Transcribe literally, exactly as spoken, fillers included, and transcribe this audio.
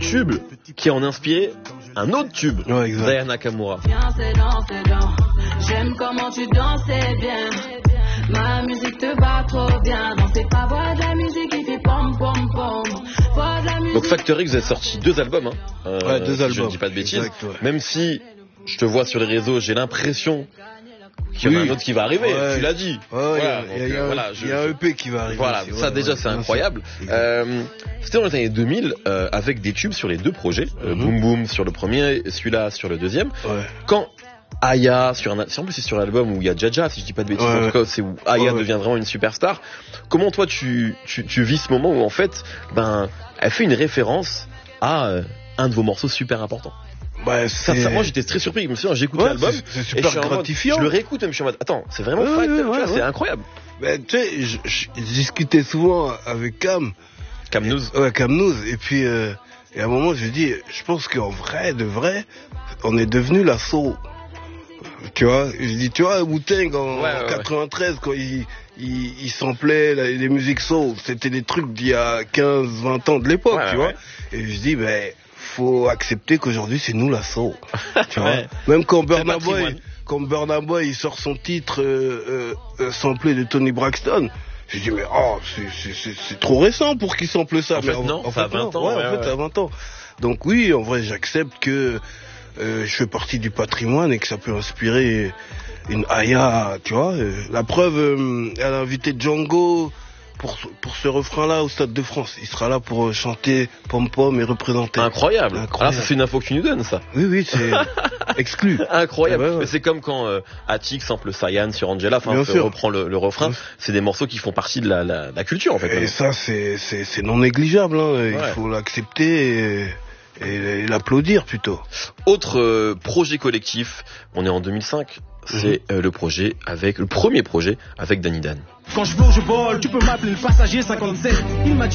tube qui en a inspiré un autre tube, ouais, d'Aya Nakamura. J'aime comment tu dansais bien. Ma musique te va trop bien. Non, c'est pas voir de la musique qui fait pom pom pom. Voir de la musique. Donc Factor X, vous avez sorti deux albums, hein. Euh, ouais, deux albums. Je ne dis pas de bêtises. Exact, ouais. Même si je te vois sur les réseaux, j'ai l'impression qu'il y en a oui. un autre qui va arriver. Ouais. Tu l'as dit. Ouais, voilà, il y a, y a, euh, voilà, je, y a un E P qui va arriver. Voilà, aussi. ça ouais, déjà ouais, c'est incroyable. Euh, C'était dans les années deux mille euh, avec des tubes sur les deux projets. Euh, mm-hmm. Boom Boom sur le premier, celui-là sur le deuxième. Ouais. Quand Aya, sur un, en plus c'est sur l'album où il y a Jaja, si je dis pas de bêtises, ouais, en tout cas c'est où Aya ouais, devient ouais. vraiment une superstar. Comment toi tu, tu, tu vis ce moment où en fait, ben, elle fait une référence à euh, un de vos morceaux super importants? Ouais, sincèrement, j'étais très surpris. Je me souviens, j'écoute ouais, l'album, c'est super et gratifiant. Mode, je le réécoute même, je suis en mode, attends, c'est vraiment ouais, fact, ouais, tu vois, ouais, c'est ouais. incroyable. Ben, tu sais, je, je, je discutais souvent avec Cam. Cam News. Ouais, Cam News. Et puis, euh, et à un moment, je lui dis, je pense qu'en vrai, de vrai, on est devenu la soul. Tu vois, je dis, tu vois, Wu-Tang en, ouais, en quatre-vingt-treize, ouais. quand il, il, il samplait les, les musiques soul, c'était des trucs d'il y a quinze, vingt ans de l'époque, ouais, tu ouais. vois. Et je dis, ben, faut accepter qu'aujourd'hui, c'est nous la soul. Tu vois. Ouais. Même quand Burna Boy, quand Burna Boy, il sort son titre, euh, euh, samplé de Tony Braxton, je dis, mais oh, c'est, c'est, c'est trop récent pour qu'il sample ça. En mais fait, non, en, en ça fait, a vingt non. ans. Ouais, ouais, en fait, ça a vingt ans. Donc oui, en vrai, j'accepte que, Euh, je fais partie du patrimoine et que ça peut inspirer une Aya, tu vois. La preuve, euh, elle a invité Django pour, pour ce refrain-là au Stade de France. Il sera là pour chanter Pom Pom et représenter. Incroyable. Incroyable. Ah, ça c'est une info que tu nous donnes, ça. Oui, oui, c'est exclu. Incroyable. Ouais, ouais. Mais c'est comme quand euh, Attic sample Cyan sur Angela, enfin, reprend le, le refrain. Oui. C'est des morceaux qui font partie de la, la, la culture, en fait. Et ça, c'est, c'est, c'est non négligeable. Hein. Ouais. Il faut l'accepter et... et l'applaudir plutôt. Autre euh, projet collectif, on est en deux mille cinq, c'est euh, le projet avec le premier projet avec Danny Dan. Quand je veux, je vole, tu peux m'appeler le passager cinquante-sept. Il m'a dit